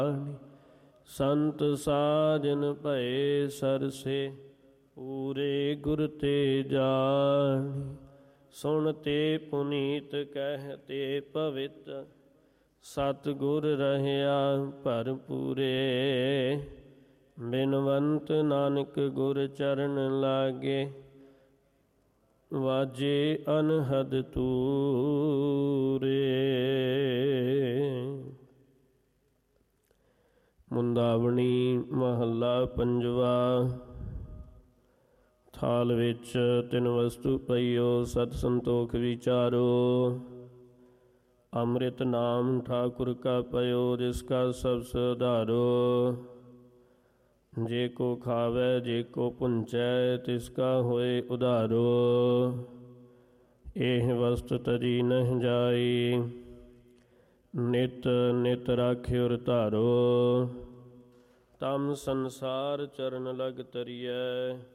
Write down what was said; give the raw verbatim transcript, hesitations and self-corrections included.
ਸੰਤ ਸਾਜਨ ਭਏ ਸਰਸੇ, ਪੂਰੇ ਗੁਰ ਤੇ ਜਾਣੀ। ਸੁਣ ਤੇ ਪੁਨੀਤ ਕਹਿ ਤੇ ਪਵਿੱਤ, ਸਤਿਗੁਰ ਰਹਿਆ ਭਰਪੂਰੇ। ਬਿਨਵੰਤ ਨਾਨਕ ਗੁਰ ਚਰਨ ਲਾਗੇ, ਵਾਜੇ ਅਨਹਦ ਤੂਰੇ। ਮੁੰਦਾਵਣੀ ਮਹੱਲਾ ਪੰਜਵਾ। ਥਾਲ ਵਿੱਚ ਤਿੰਨ ਵਸਤੂ ਪਈਓ, ਸਤ ਸੰਤੋਖ ਵਿਚਾਰੋ। ਅੰਮ੍ਰਿਤ ਨਾਮ ਠਾਕੁਰ ਕਾ ਪਇਓ, ਜਿਸ ਕਾ ਸਭ ਸੁਧਾਰੋ। ਜੇ ਕੋ ਖਾਵੈ ਜੇ ਕੋ ਪੁੰਚੈ, ਤਿਸ ਕਾ ਹੋਏ ਉਧਾਰੋ। ਇਹ ਵਸਤ ਤਜੀ ਨਹਿ ਜਾਈ, ਨਿਤ ਨਿਤ ਰਾਖਿਉ ਧਾਰੋ। ਤਮ ਸੰਸਾਰ ਚਰਨ ਲਗ ਤਰੀਐ,